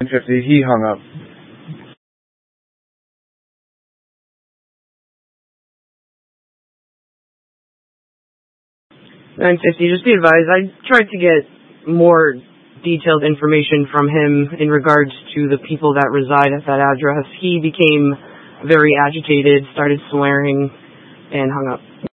9:50, he hung up. 9:50, just be advised, I tried to get more detailed information from him in regards to the people that reside at that address. He became very agitated, started swearing, and hung up.